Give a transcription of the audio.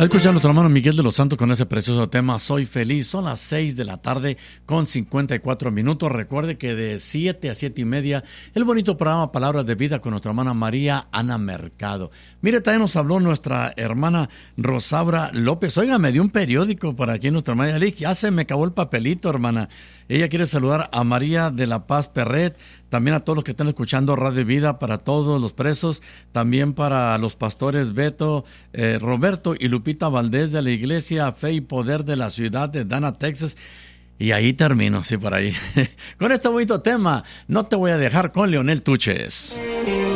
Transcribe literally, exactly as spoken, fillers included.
Escuchar a nuestro hermano Miguel de los Santos con ese precioso tema, Soy Feliz. Son las seis de la tarde con cincuenta y cuatro minutos. Recuerde que de siete a siete y media, el bonito programa Palabras de Vida con nuestra hermana María Ana Mercado. Mire, también nos habló nuestra hermana Rosaura López. Oiga, me dio un periódico por aquí nuestra hermana. Le dije, ya se me acabó el papelito, hermana. Ella quiere saludar a María de la Paz Perret, también a todos los que están escuchando Radio Vida, para todos los presos, también para los pastores Beto, eh, Roberto y Lupita Valdés de la Iglesia Fe y Poder de la ciudad de Dana, Texas. Y ahí termino, sí, por ahí. Con este bonito tema, no te voy a dejar con Leonel Tuches.